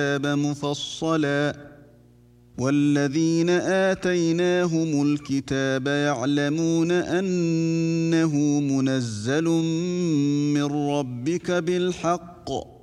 مفصلا والذين آتيناهم الكتاب يعلمون أنه منزل من ربك بالحق